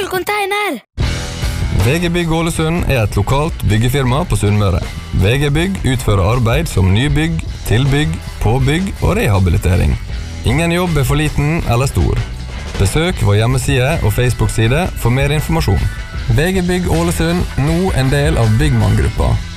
stor container! VG Bygg Ålesund er et lokalt byggefirma på Sunnmøre. VG Bygg utfører arbeid som nybygg, tilbygg, påbygg og rehabilitering. Ingen jobb er for liten eller stor. Besøk vår hjemmeside og Facebook-side for mer informasjon. VG Bygg Ålesund, nå en del av Byggmann-gruppa.